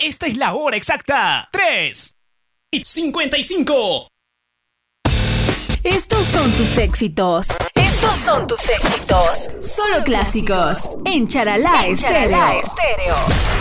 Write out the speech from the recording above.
Esta es la hora exacta. 3:55. Estos son tus éxitos. Estos son tus éxitos. Solo clásicos en Charalá Estéreo.